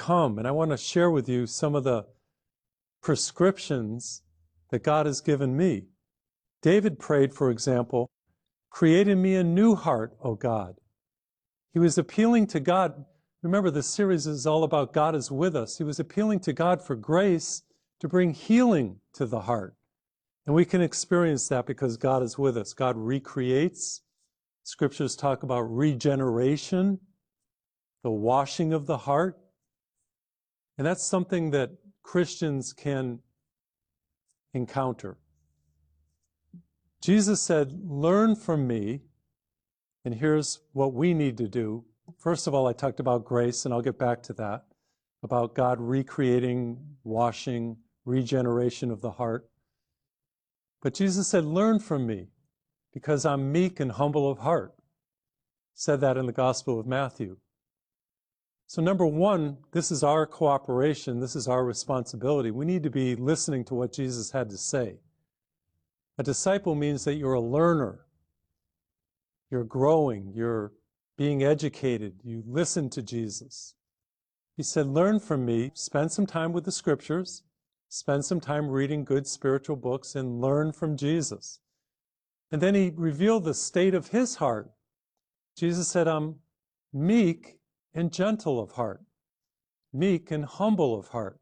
become. And I want to share with you some of the prescriptions that God has given me. David prayed, for example, "Create in me a new heart, O God." He was appealing to God. Remember, this series is all about God is with us. He was appealing to God for grace to bring healing to the heart. And we can experience that because God is with us. God recreates. Scriptures talk about regeneration, the washing of the heart. And that's something that Christians can encounter. Jesus said, "Learn from me," and here's what we need to do. First of all, I talked about grace, and I'll get back to that, about God recreating, washing, regeneration of the heart. But Jesus said, "Learn from me, because I'm meek and humble of heart." Said that in the Gospel of Matthew. So number one, this is our cooperation, this is our responsibility. We need to be listening to what Jesus had to say. A disciple means that you're a learner. You're growing, you're being educated, you listen to Jesus. He said, "Learn from me, spend some time with the Scriptures, spend some time reading good spiritual books, and learn from Jesus." And then he revealed the state of his heart. Jesus said, "I'm meek and gentle of heart, meek and humble of heart."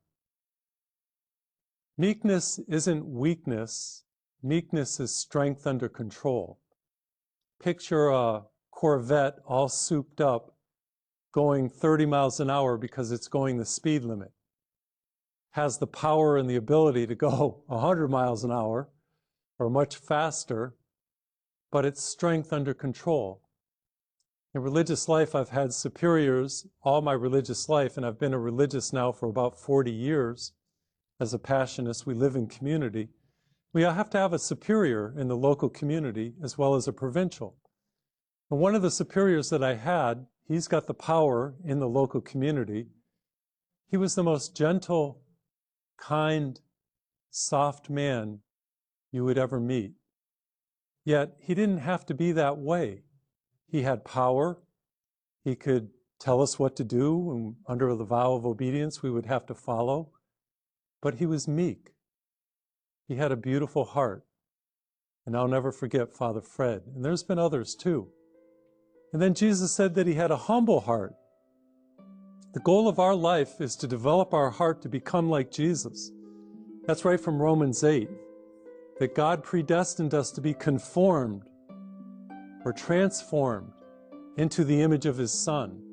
Meekness isn't weakness. Meekness is strength under control. Picture a Corvette all souped up going 30 miles an hour because it's going the speed limit. Has the power and the ability to go 100 miles an hour or much faster, but it's strength under control. In religious life, I've had superiors all my religious life, and I've been a religious now for about 40 years. As a Passionist, we live in community. We have to have a superior in the local community as well as a provincial. And one of the superiors that I had, he's got the power in the local community. He was the most gentle, kind, soft man you would ever meet. Yet he didn't have to be that way. He had power. He could tell us what to do, and under the vow of obedience we would have to follow. But he was meek. He had a beautiful heart. And I'll never forget Father Fred. And there's been others too. And then Jesus said that he had a humble heart. The goal of our life is to develop our heart to become like Jesus. That's right from Romans 8, that God predestined us to be conformed or transformed into the image of his Son.